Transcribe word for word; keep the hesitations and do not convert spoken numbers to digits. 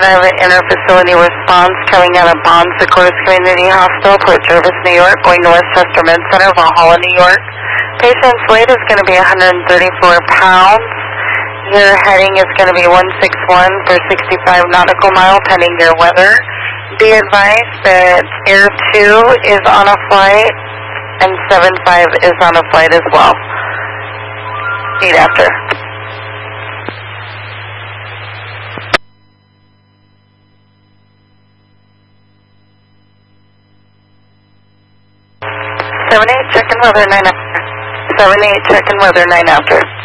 I have an inter-facility response coming out of Bonds Accords Community Hospital, Port Jervis, New York, going to Westchester Med Center, Valhalla, New York. Patient's weight is going to be one hundred thirty-four pounds. Your heading is going to be one six one for sixty-five nautical mile, pending your weather. Be advised that Air two is on a flight and seven five is on a flight as well. Eight after. seven eight, check in weather, nine after. seven eight, check in weather, nine after.